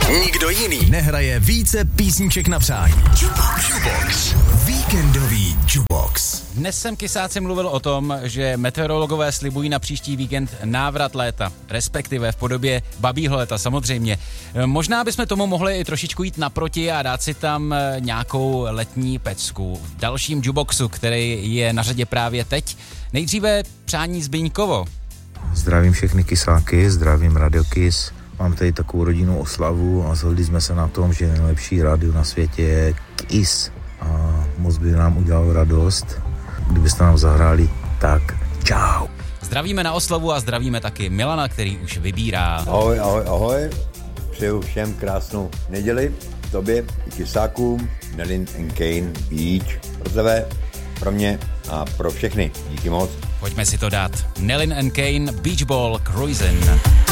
Nikdo jiný nehraje více písniček na přání. Jukebox. Víkendový Jukebox. Dnes jsem Kysáci mluvil o tom, že meteorologové slibují na příští víkend návrat léta, respektive v podobě babího léta samozřejmě. Možná bychom tomu mohli i trošičku jít naproti a dát si tam nějakou letní pecku v dalším Jukeboxu, který je na řadě právě teď. Nejdříve přání Zbyňkovo. Zdravím všechny Kysáky, zdravím Radio Kiss. Mám tady takovou rodinnou oslavu a shodli jsme se na tom, že nejlepší rádio na světě je Kiss. A moc by nám udělalo radost, kdybyste nám zahráli, tak čau. Zdravíme na oslavu a zdravíme taky Milana, který už vybírá. Ahoj, ahoj, ahoj. Přeju všem krásnou neděli, tobě i Kysákům, Nellin & Kane Beach. Pro tebe, pro mě a pro všechny. Díky moc. Pojďme si to dát. Nellin & Kane Beach Ball Cruisin'.